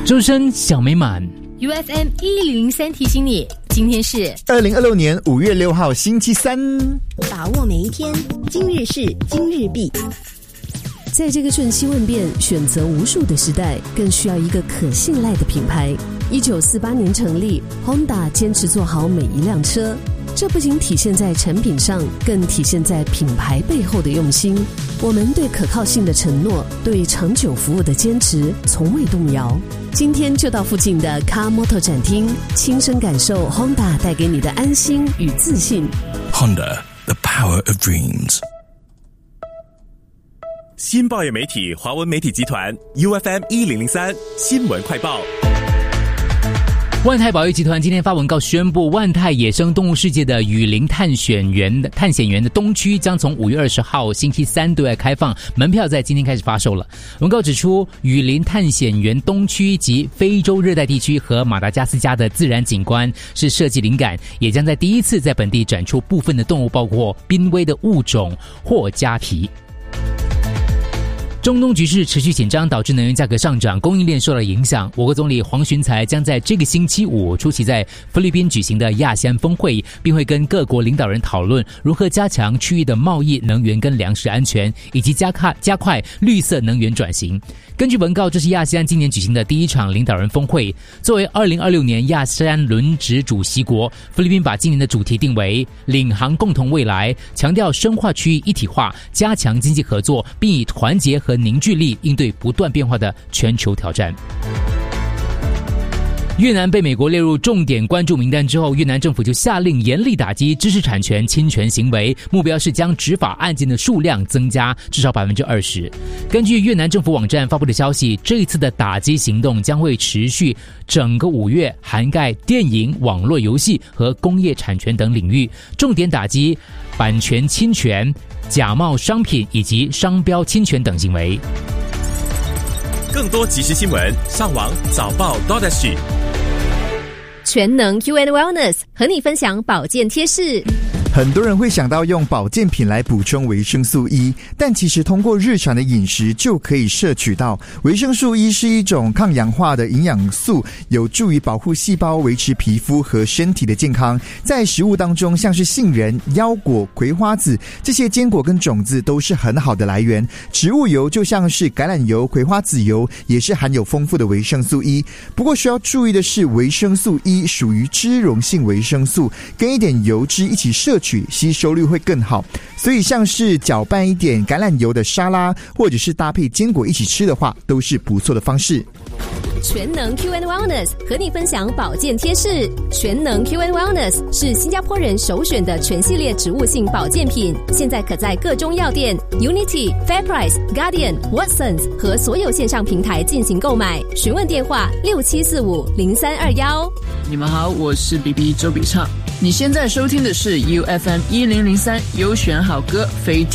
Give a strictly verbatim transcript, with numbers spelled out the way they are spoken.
周深小美满 U F M 一零零三提醒你，今天是二零二六年五月六号星期三， 把握每一天，今日事今日毕。 在这个瞬息万变、选择无数的时代，更需要一个可信赖的品牌。一九四八年成立 ，Honda 坚持做好每一辆车，这不仅体现在产品上，更体现在品牌背后的用心。我们对可靠性的承诺，对长久服务的坚持，从未动摇。今天就到附近的 Car Motor 展厅，亲身感受 Honda 带给你的安心与自信。 Honda, the power of dreams。 新报业媒体华文媒体集团 U F M 一零零三新闻快报。 万泰保育集团今天发文告宣布，万泰野生动物世界的雨林探险园的探险园的东区将从五月二十号星期三对外开放，门票在今天开始发售了。文告指出，雨林探险园东区及非洲热带地区和马达加斯加的自然景观是设计灵感，也将在第一次在本地展出部分的动物，包括濒危的物种或加皮。中东局势持续紧张，导致能源价格上涨，供应链受到影响。我国总理黄循财将在这个星期五出席在菲律宾举行的亚细安峰会，并会跟各国领导人讨论如何加强区域的贸易、能源跟粮食安全，以及加快加快绿色能源转型。根据文告，这是亚细安今年举行的第一场领导人峰会。作为二零二六年亚细安轮值主席国，菲律宾把今年的主题定为领航共同未来，强调深化区域一体化，加强经济合作，并以团结和和凝聚力应对不断变化的全球挑战。越南被美国列入重点关注名单之后，越南政府就下令严厉打击知识产权侵权行为，目标是将执法案件的数量增加至少 百分之二十。 根据越南政府网站发布的消息，这一次的打击行动将会持续整个五月，涵盖电影、网络游戏和工业产权等领域，重点打击版权侵权、假冒商品以及商标侵权等行为。 更多即时新闻，上网早报 .sg。 全能 U and Wellness 和你分享保健贴士。 很多人会想到用保健品来补充维生素 E， 但其实通过日常的饮食就可以摄取到。维生素 E 是一种抗氧化的营养素，有助于保护细胞、维持皮肤和身体的健康。在食物当中，像是杏仁、腰果、葵花籽这些坚果跟种子都是很好的来源。植物油就像是橄榄油、葵花籽油，也是含有丰富的维生素 E。不过需要注意的是，维生素 E 属于脂溶性维生素，跟一点油脂一起摄取吸收率会更好，所以像是搅拌一点橄榄油的沙拉，或者是搭配坚果一起吃的话，都是不错的方式。 全能 Q and Wellness 和你分享保健贴士。全能 Q and Wellness 是新加坡人首选的全系列植物性保健品，现在可在各中药店 Unity、FairPrice、Guardian、Watsons 和所有线上平台进行购买。询问电话六七四五零三二一。 你们好，我是 B B 周笔畅。你现在收听的是 U F M 一零零三优选好歌非